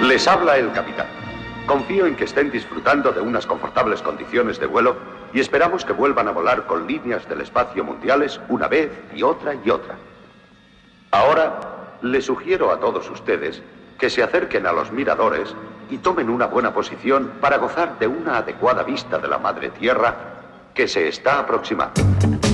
Les habla el capitán. Confío en que estén disfrutando de unas confortables condiciones de vuelo y esperamos que vuelvan a volar con líneas del espacio mundiales una vez y otra y otra. Ahora, les sugiero a todos ustedes que se acerquen a los miradores y tomen una buena posición para gozar de una adecuada vista de la Madre Tierra que se está aproximando.